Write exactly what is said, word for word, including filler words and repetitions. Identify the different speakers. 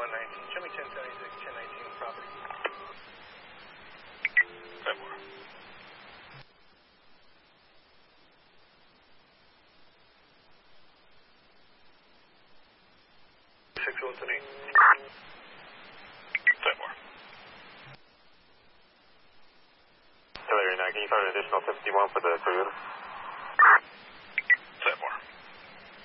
Speaker 1: one nineteen. Show me ten seventy-six, ten nineteen property.
Speaker 2: February.
Speaker 1: six one ten eight.
Speaker 2: February.
Speaker 3: Delaware nine, can you find an additional fifty-one for the Toyota?